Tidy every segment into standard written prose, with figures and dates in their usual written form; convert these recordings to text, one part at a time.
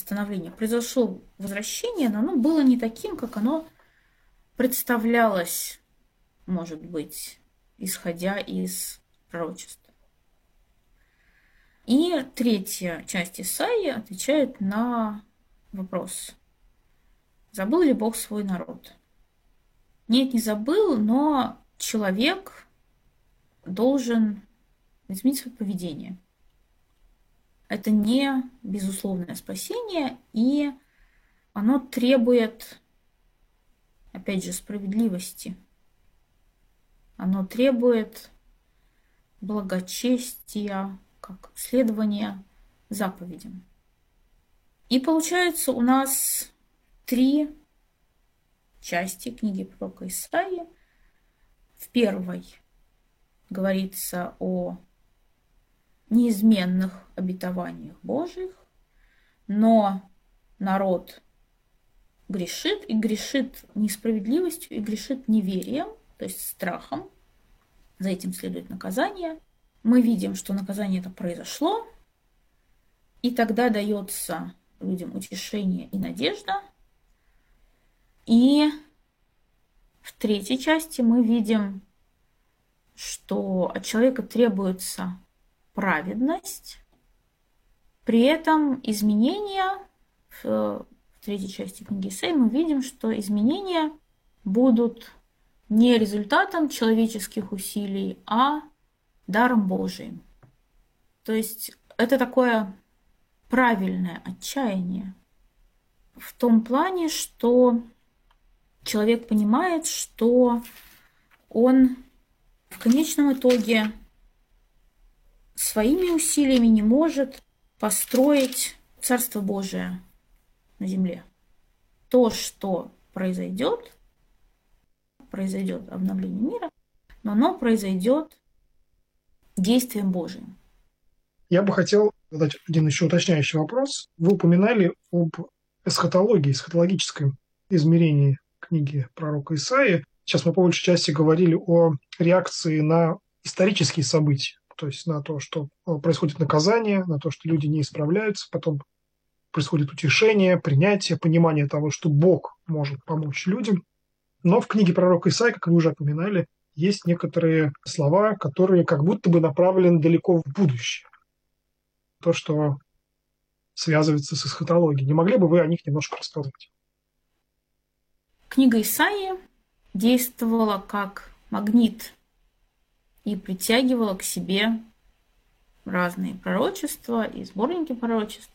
восстановления, произошло возвращение, но оно было не таким, как оно представлялось, может быть, исходя из пророчества. И третья часть Исаии отвечает на вопрос: забыл ли Бог свой народ? Нет, не забыл, но человек должен изменить свое поведение. Это не безусловное спасение, и оно требует, опять же, справедливости. Оно требует благочестия, как следования заповедям. И получается у нас 3 части книги пророка Исаии. В первой говорится о неизменных обетованиях Божьих, но народ грешит, и грешит несправедливостью, и грешит неверием, то есть страхом. За этим следует наказание. Мы видим, что наказание это произошло, и тогда дается людям утешение и надежда. И в третьей части мы видим, что от человека требуется праведность. При этом изменения в третьей части книги Исаии мы видим, что изменения будут не результатом человеческих усилий, а даром Божиим. То есть это такое правильное отчаяние в том плане, что человек понимает, что он в конечном итоге своими усилиями не может построить Царство Божие на земле. То, что произойдет обновление мира, но оно произойдет действием Божиим. Я бы хотел задать один еще уточняющий вопрос. Вы упоминали об эсхатологии, эсхатологическом измерении книги пророка Исаии. Сейчас мы по большей части говорили о реакции на исторические события, то есть на то, что происходит наказание, на то, что люди не исправляются, потом происходит утешение, принятие, понимание того, что Бог может помочь людям. Но в книге пророка Исаии, как вы уже упоминали, есть некоторые слова, которые как будто бы направлены далеко в будущее. То, что связывается с эсхатологией. Не могли бы вы о них немножко рассказать? Книга Исаии действовала как магнит и притягивала к себе разные пророчества и сборники пророчеств.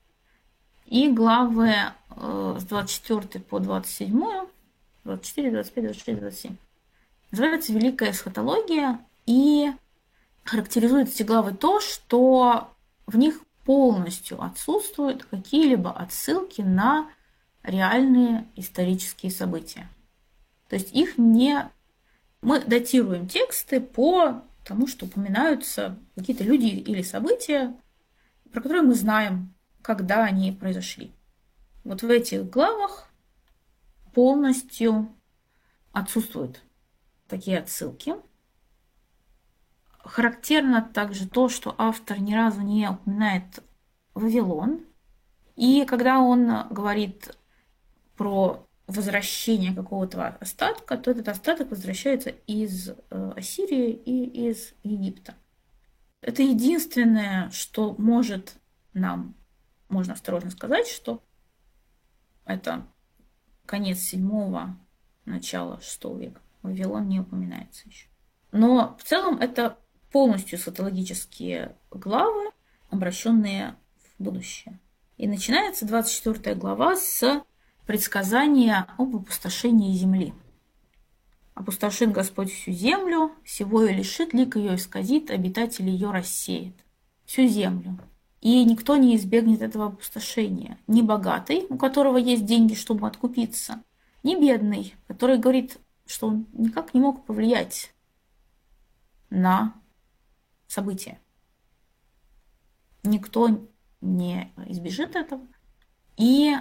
И главы с 24 по 27, 24, 25, 26, 27 называется «Великая эсхатология», и характеризует эти главы то, что в них полностью отсутствуют какие-либо отсылки на реальные исторические события. То есть их не... Мы датируем тексты по тому, что упоминаются какие-то люди или события, про которые мы знаем, когда они произошли. Вот в этих главах полностью отсутствуют такие отсылки. Характерно также то, что автор ни разу не упоминает Вавилон. И когда он говорит про возвращение какого-то остатка, то этот остаток возвращается из Ассирии и из Египта. Это единственное, что можно осторожно сказать, что это конец 7-го, начало 6 века. Вавилон не упоминается еще. Но в целом это полностью эсхатологические главы, обращенные в будущее. И начинается 24 глава с предсказания об опустошении земли. «Опустошит Господь всю землю, всего ее лишит, лик ее исказит, обитатели ее рассеет». Всю землю. И никто не избегнет этого опустошения. Ни богатый, у которого есть деньги, чтобы откупиться, ни бедный, который говорит, что он никак не мог повлиять на события. Никто не избежит этого. И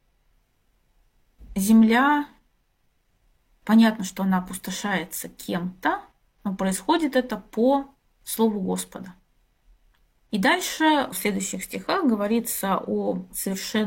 земля, понятно, что она опустошается кем-то, но происходит это по слову Господа. И дальше в следующих стихах говорится о совершенно